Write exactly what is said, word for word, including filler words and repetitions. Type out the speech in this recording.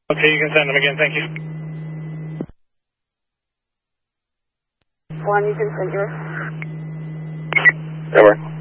Okay, you can send them again, thank you. One, you can send yours. Over.